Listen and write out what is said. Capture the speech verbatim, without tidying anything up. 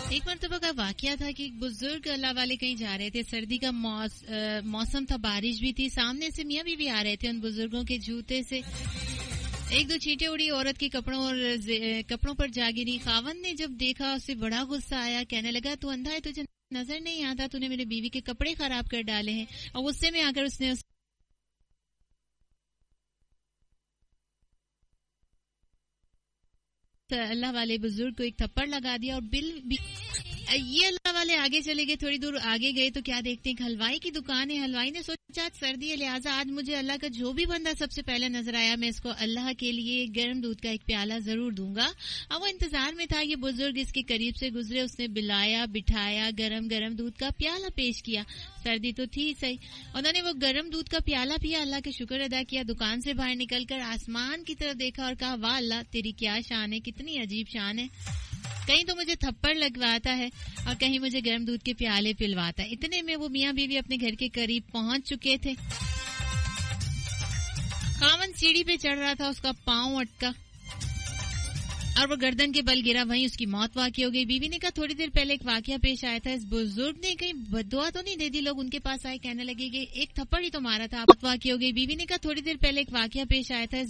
ایک مرتبہ کا واقعہ تھا کہ ایک بزرگ اللہ والے کہیں جا رہے تھے. سردی کا موس, موسم تھا, بارش بھی تھی. سامنے سے میاں بیوی آ رہے تھے. ان بزرگوں کے جوتے سے ایک دو چینٹیں اڑی, عورت کے کپڑوں اور کپڑوں پر جا گری. خاوند نے جب دیکھا اسے بڑا غصہ آیا. کہنے لگا تو اندھا ہے, تجھے نظر نہیں آتا, تو نے میرے بیوی کے کپڑے خراب کر ڈالے ہیں. اور غصے میں آ کر اس نے اس اللہ والے بزرگ کو ایک تھپڑ لگا دیا. اور بل یہ اللہ والے آگے چلے گئے. تھوڑی دور آگے گئے تو کیا دیکھتے ہیں, ہلوائی کی دکان ہے. ہلوائی نے سوچا آج سردی ہے, لہٰذا آج مجھے اللہ کا جو بھی بندہ سب سے پہلے نظر آیا میں اس کو اللہ کے لیے گرم دودھ کا ایک پیالہ ضرور دوں گا. اب وہ انتظار میں تھا. یہ بزرگ اس کے قریب سے گزرے. اس نے بلایا, بٹھایا, گرم گرم دودھ کا پیالہ پیش کیا. سردی تو تھی صحیح. انہوں نے وہ گرم دودھ کا پیالہ پیا, اللہ کے شکر ادا کیا. دکان سے باہر نکل کر آسمان کی طرف دیکھا اور کہا واہ اللہ تیری کیا شان ہے, کتنی عجیب شان ہے. کہیں تو مجھے تھپڑ لگواتا ہے اور کہیں مجھے گرم دودھ کے پیالے پلواتا ہے. اتنے میں وہ میاں بیوی اپنے گھر کے قریب پہنچ چکے تھے. خاوند سیڑھی پہ چڑھ رہا تھا, اس کا پاؤں اٹکا اور وہ گردن کے بل گرا. وہیں اس کی موت واقع ہو گئی. بیوی نے کہا تھوڑی دیر پہلے ایک واقعہ پیش آیا تھا, اس بزرگ نے کہیں بددعا تو نہیں دے دی. لوگ ان کے پاس آئے, کہنے لگے کہ ایک تھپڑ ہی تو مارا تھا, موت واقع ہو گئی. بیوی نے کہا تھوڑی دیر پہلے ایک واقعہ پیش آیا تھا,